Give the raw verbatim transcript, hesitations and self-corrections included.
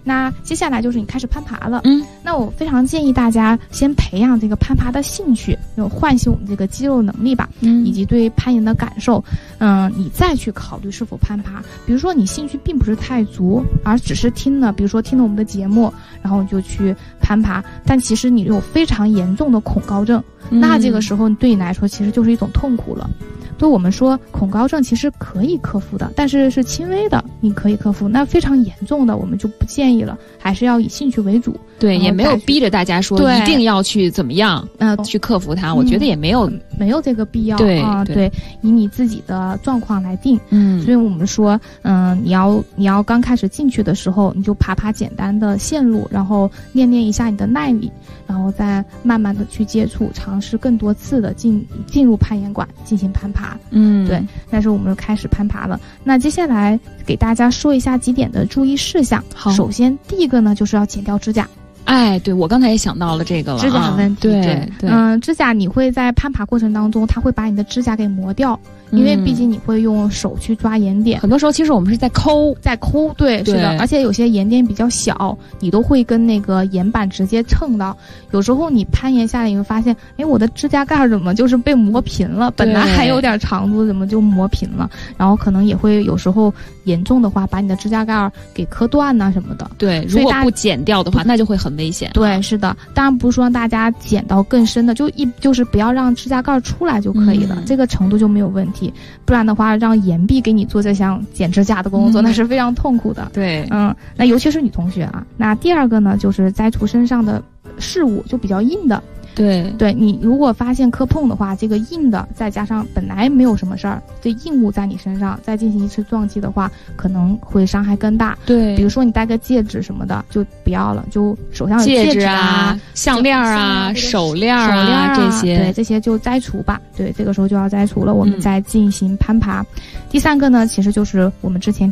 那接下来就是你开始攀爬了， 嗯， 那我非常建议大家先培养这个攀爬的兴趣，有唤醒我们这个肌肉能力吧， 嗯， 以及对攀岩的感受，嗯，你再去考虑是否攀爬。比如说你兴趣并不是太足，而只是听了，比如说听了我们的节目，然后你就去攀爬，但其实你有非常严重的恐高症， 嗯， 那这个时候对你来说其实就是一种痛苦了。对我们说恐高症其实可以克服的，但是是轻微的你可以克服，那非常严重的我们就不建议了，还是要以兴趣为主。 对，也没有逼着大家说一定要去怎么样呃去克服它，嗯，我觉得也没有没有这个必要。 对啊， 对， 对，以你自己的状况来定。 嗯， 所以我们说嗯，你要你要刚开始进去的时候，你就爬爬简单的线路，然后练练一下你的耐力，然后再慢慢的去接触，尝试更多次的进进入攀岩馆进行攀爬。 嗯， 对，但是我们就开始攀爬了。那接下来给大家说一下几点的注意事项。 好， 首先第一个呢，就是要剪掉指甲。 哎，对，我刚才也想到了这个了， 指甲问题。 啊，对对， 嗯，指甲你会在攀爬过程当中，它会把你的指甲给磨掉。因为毕竟你会用手去抓岩点， 很多时候其实我们是在抠， 在抠，对， 对， 是的，而且有些岩点比较小，你都会跟那个岩板直接蹭到。有时候你攀岩下来，你会发现，哎，我的指甲盖怎么就是被磨平了？本来还有点长度，怎么就磨平了？然后可能也会有时候严重的话，把你的指甲盖给磕断呐、啊、什么的。 对，如果不剪掉的话，那就会很危险。 对，是的，当然不是说让大家剪到更深的，就一就是不要让指甲盖出来就可以了，嗯、这个程度就没有问题。不然的话，让岩壁给你做这项剪指甲的工作，嗯、那是非常痛苦的。 对， 嗯，那尤其是女同学啊。那第二个呢，就是摘除身上的饰物，就比较硬的。 对， 对，你如果发现磕碰的话，这个硬的再加上本来没有什么事儿，这硬物在你身上再进行一次撞击的话，可能会伤害更大。 对， 比如说你戴个戒指什么的就不要了，就手上有戒指啊、戒指啊项链啊、手链啊、 手链啊这些， 对，这些就摘除吧。对，这个时候就要摘除了，我们再进行攀爬。嗯、第三个呢，其实就是我们之前